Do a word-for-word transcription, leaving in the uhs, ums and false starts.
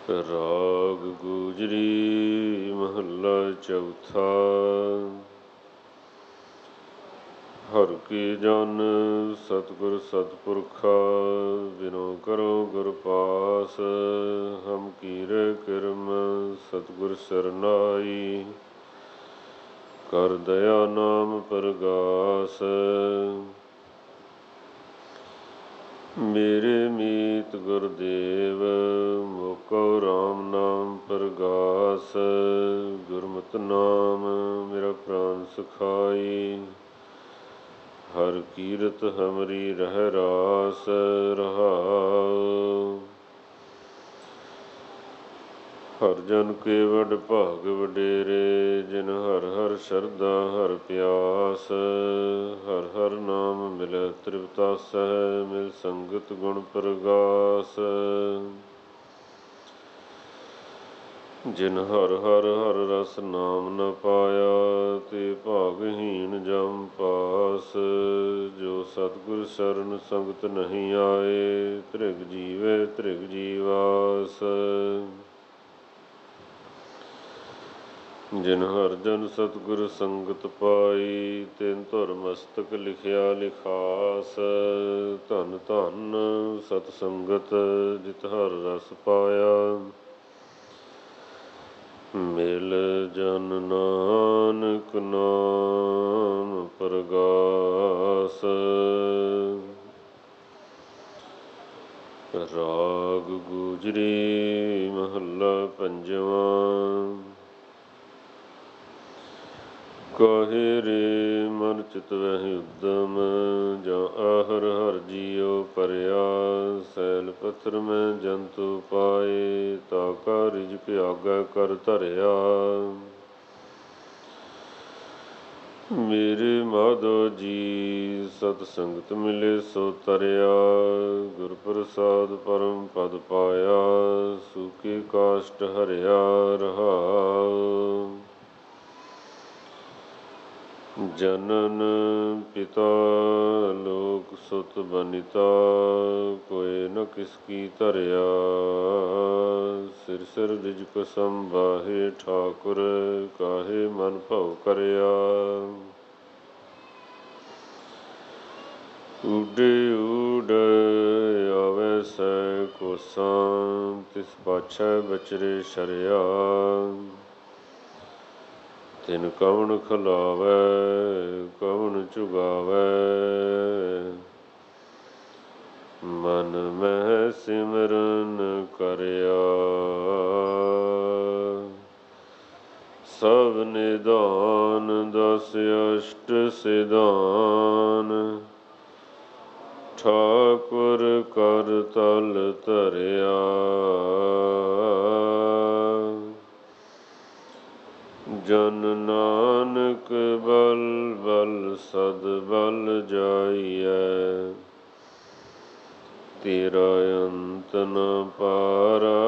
ਰਾਗ ਗੁਜਰੀ ਮਹੱਲਾ ਚੌਥਾ। ਹਰਿ ਕੀ ਜਨ ਸਤਿਗੁਰ ਸਤਿਪੁਰਖਾ, ਬਿਨੋ ਕਰੋ ਗੁਰ ਪਾਸ। ਹਮ ਕੀਰੇ ਕਿਰਮ ਸਤਿਗੁਰ ਸਰਨਾਈ, ਕਰ ਦਇਆ ਨਾਮ ਪਰਗਾਸ। ਮੇਰੇ ਮੀਤ ਗੁਰਦੇਵ, ਮੋਕੋ ਰਾਮ ਨਾਮ ਪਰਗਾਸ। ਗੁਰਮਤਿ ਨਾਮ ਮੇਰਾ ਪ੍ਰਾਨ ਸਖਾਈ, ਹਰਿ ਕੀਰਤ ਹਮਰੀ ਰਹਿ ਰਾਸ। ਰਹਾਉ ਹਰਿ ਜਨ ਕੇ ਵਡ ਭਾਗ ਵਡੇਰੇ, ਜਿਨ ਹਰਿ ਹਰਿ ਸ਼ਰਧਾ ਹਰਿ ਪਿਆਸ। ਹਰਿ ਹਰਿ ਨਾਮ ਮਿਲੈ ਤ੍ਰਿਪਤਾਸਹਿ, ਮਿਲ ਸੰਗਤ ਗੁਣ ਪਰਗਾਸ। ਜਿਨ ਹਰਿ ਹਰਿ ਹਰਿ ਰਸ ਨਾਮ ਨ ਪਾਇਆ, ਤੇ ਭਾਗਹੀਣ ਜਮ ਪਾਸ। ਜੋ ਸਤਿਗੁਰ ਸਰਨ ਸੰਗਤ ਨਹੀਂ ਆਏ, ਤ੍ਰਿਗ ਜੀਵੇ ਤ੍ਰਿਗ ਜੀਵਾਸ। ਜਿਨ ਹਰਿ ਜਨ ਸਤਿਗੁਰ ਸੰਗਤ ਪਾਈ, ਤਿਨ ਧੁਰ ਮਸਤਕ ਲਿਖਿਆ ਲਿਖਾਸ। ਧੰਨ ਧੰਨ ਸਤ ਸੰਗਤ ਜਿਤ ਹਰਿ ਰਸ ਪਾਇਆ, ਮਿਲ ਜਨ ਨਾਨਕ ਨਾਮ ਪਰਗਾਸ। ਰਾਗ ਗੁਜਰੀ ਮਹੱਲਾ ਪੰਜਵਾਂ। ਕਾਹੇ ਰੇ ਮਨ ਚਿਤ ਵਹਿ ਉਦਮ, ਜਾਂ ਆਹਰ ਹਰਿ ਜੀਉ ਭਰਿਆ। ਸੈਲ ਪੱਥਰ ਮੈਂ ਜੰਤੂ ਪਾਏ, ਤਾ ਕਾ ਰਿਜਕ ਆਗੈ ਕਰ ਧਰਿਆ। ਮੇਰੇ ਮਾਧੋ ਜੀ ਸਤ ਸੰਗਤ ਮਿਲੇ ਸੋ ਤਰਿਆ, ਗੁਰ ਪ੍ਰਸਾਦ ਪਰਮ ਪਦ ਪਾਇਆ। ਸੂਕੇ ਕਾਸ਼ਟ ਹਰਿਆ। ਰਹਾਉ ਜਨਨ ਪਿਤਾ ਲੋਕ ਸੁਤ ਬਨਿਤਾ, ਕੋਇ ਨ ਕਿਸ ਕੀ ਧਰਿਆ। ਸਿਰ ਸਿਰ ਰਿਜਕ ਸੰਬਾਹੇ ਠਾਕੁਰ, ਕਾਹੇ ਮਨ ਭਉ ਕਰਿਆ। ਊਡੇ ਊਡ ਆਵੈ ਸੈ ਕੋਸਾਂ, ਤਿਸ ਪਾਛੈ ਬਚਰੇ ਸ਼ਰਿਆ। ਤਿਨ ਕਵਣ ਖਲਾਵੈ ਕਵਣ ਚੁਗਾਵੈ, ਮਨ ਮਹਿ ਸਿਮਰਨ ਕਰਿਆ। ਸਭ ਨਿਧਾਨ ਦਸ ਅਸ਼ਟ ਸਿਧਾਨ, ਠਾਕੁਰ ਕਰ ਤਲ ਧਰਿਆ। ਜਨ ਨਾਨਕ ਬਲ ਬਲ ਸਦ ਬਲ ਜਾਈਐ, ਤੇਰਾ ਅੰਤ ਨ ਪਾਰਾ।